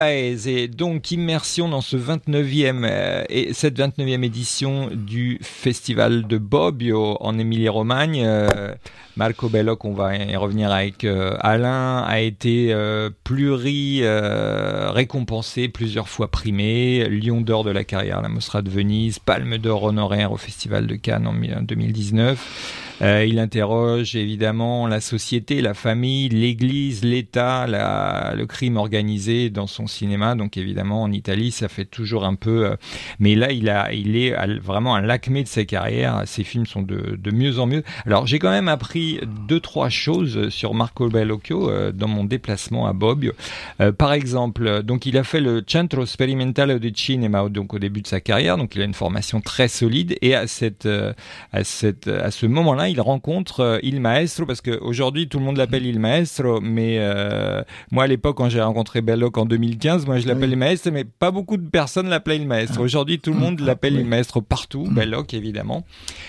Et donc immersion dans ce 29e et cette 29e édition du festival de Bobbio en Émilie-Romagne. Marco Belloc, on va y revenir avec Alain, a été récompensé, plusieurs fois primé, Lion d'or de la carrière à la Mostra de Venise, Palme d'or honoraire au festival de Cannes en 2019. Il interroge évidemment la société, la famille, l'église, l'État, le crime organisé dans son cinéma. Donc évidemment en Italie ça fait toujours un peu... mais là il est vraiment à l'acmé de sa carrière. Ses films sont de mieux en mieux. Alors j'ai quand même appris 2-3 choses sur Marco Bellocchio dans mon déplacement à Bobbio. Par exemple, donc il a fait le Centro Sperimentale di Cinema donc au début de sa carrière. Donc il a une formation très solide et à ce moment-là il rencontre Il Maestro, parce qu'aujourd'hui tout le monde l'appelle Il Maestro, mais moi à l'époque quand j'ai rencontré Belloc en 2015, moi je l'appelle Il Maestro, mais pas beaucoup de personnes l'appelaient Il Maestro. Aujourd'hui tout le monde l'appelle Il Maestro partout, Belloc évidemment.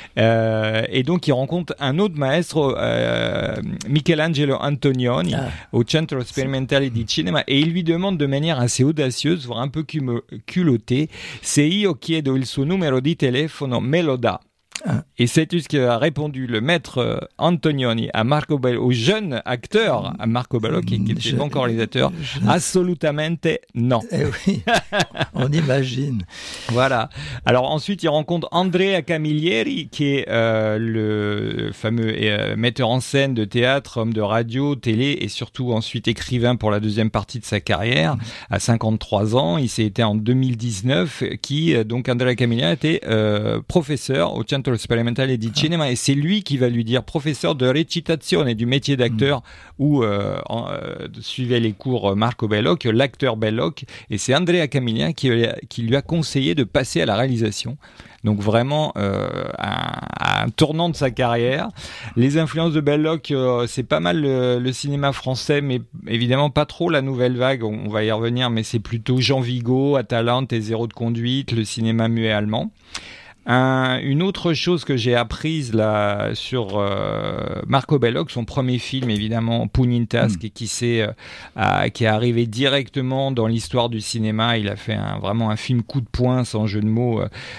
Et donc il rencontre un autre maestro, Michelangelo Antonioni, au Centro Sperimentale di Cinema, et il lui demande de manière assez audacieuse, voire un peu culottée, se io chiedo il suo numero di telefono me lo dà. Et sais-tu ce qu'a répondu le maître Antonioni à Marco Belloc, au jeune acteur à Marco Belloc, qui n'était pas encore réalisateur? Assolutamente non. Eh oui, on imagine. Voilà. Alors ensuite, il rencontre Andrea Camilleri, qui est le fameux metteur en scène de théâtre, homme de radio, télé, et surtout ensuite écrivain pour la deuxième partie de sa carrière, à 53 ans. Il s'est été en 2019, donc Andrea Camilleri était professeur au Centro Sperimentale di Cinema, et c'est lui qui va lui dire, professeur de recitazione, du métier d'acteur, où suivait les cours Marco Belloc, l'acteur Belloc, et c'est Andrea Camilleri qui lui a conseillé de passer à la réalisation. Donc vraiment un tournant de sa carrière. Les influences de Belloc, c'est pas mal le cinéma français, mais évidemment pas trop la nouvelle vague, on va y revenir, mais c'est plutôt Jean Vigo, Atalante et Zéro de conduite, le cinéma muet allemand. Une autre chose que j'ai apprise là sur Marco Belloc, son premier film évidemment Pugnin-Tasca, qui est arrivé directement dans l'histoire du cinéma. Il a fait vraiment un film coup de poing, sans jeu de mots,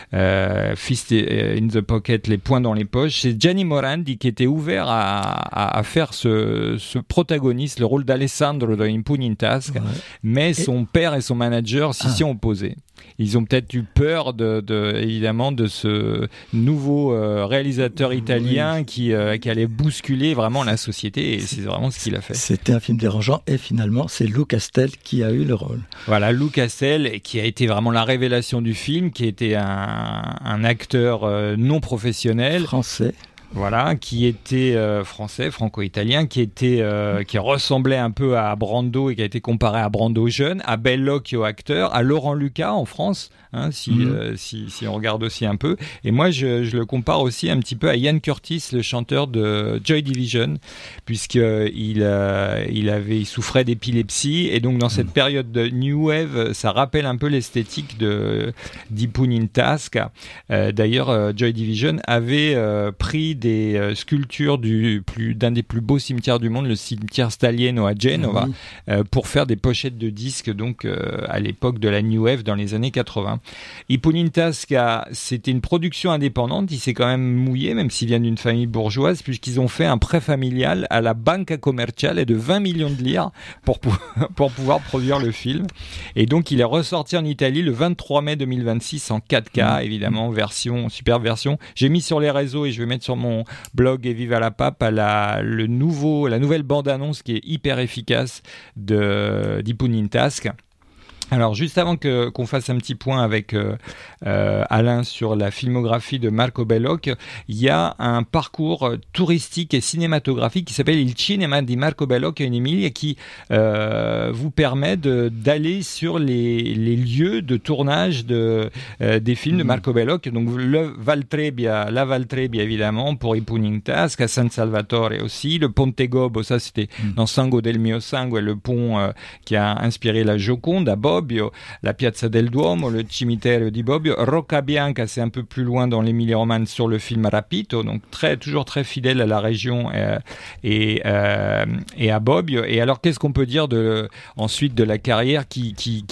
Fist in the Pocket, les poings dans les poches. C'est Gianni Morandi qui était ouvert à faire ce protagoniste, le rôle d'Alessandro dans Pugnin-Tasca, mais son père et son manager s'y sont opposés. Ils ont peut-être eu peur évidemment de ce nouveau réalisateur italien qui allait bousculer vraiment la société, et c'est vraiment ce qu'il a fait. C'était un film dérangeant, et finalement c'est Lou Castel qui a eu le rôle. Voilà, Lou Castel, qui a été vraiment la révélation du film, qui était un acteur non professionnel. Français. Voilà, qui était français, franco-italien, qui ressemblait un peu à Brando et qui a été comparé à Brando jeune, à Belloc au acteur, à Laurent Lucas en France, si on regarde aussi un peu. Et moi, je le compare aussi un petit peu à Ian Curtis, le chanteur de Joy Division, puisqu'il souffrait d'épilepsie, et donc dans cette période de New Wave, ça rappelle un peu l'esthétique di Pugnin-Tasca. D'ailleurs, Joy Division avait pris des sculptures d'un des plus beaux cimetières du monde, le cimetière Staglieno à Genova, pour faire des pochettes de disques, donc à l'époque de la New Wave dans les années 80. Pugnin-Tasca, c'était une production indépendante. Il s'est quand même mouillé, même s'il vient d'une famille bourgeoise, puisqu'ils ont fait un prêt familial à la Banca Commerciale de 20 millions de lire pour pouvoir produire le film. Et donc il est ressorti en Italie le 23 mai 2026 en 4K, évidemment, superbe version. J'ai mis sur les réseaux, et je vais mettre sur mon blog Et Viva la Pape la nouvelle bande-annonce qui est hyper efficace di Pugnin-Tasca. Alors, juste avant qu'on fasse un petit point avec Alain sur la filmographie de Marco Belloc, il y a un parcours touristique et cinématographique qui s'appelle Il Cinema di Marco Belloc in Emilia, qui vous permet d'aller sur les lieux de tournage des films de Marco Belloc. Donc, la Val Trebbia évidemment, pour Pugnin-Tasca, San Salvatore aussi, le Ponte Gobbo, ça c'était dans Sangue del mio sangue, le pont qui a inspiré la Joconde à Bobbio. Bobbio, la Piazza del Duomo, le Cimitero di Bobbio, Roccabianca, c'est un peu plus loin dans l'Émilie-Romagne sur le film Rapito, donc toujours très fidèle à la région et à Bobbio. Et alors, qu'est-ce qu'on peut dire ensuite de la carrière qui